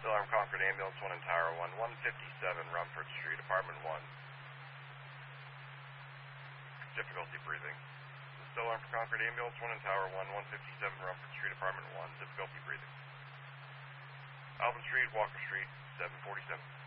Still Armed Concord Ambulance 1 in Tower 1, 157 Rumford Street, Apartment 1. Difficulty breathing. Still Armed Concord Ambulance 1 in Tower 1, 157 Rumford Street, Apartment 1. Difficulty breathing. Alvin Street, Walker Street, 747.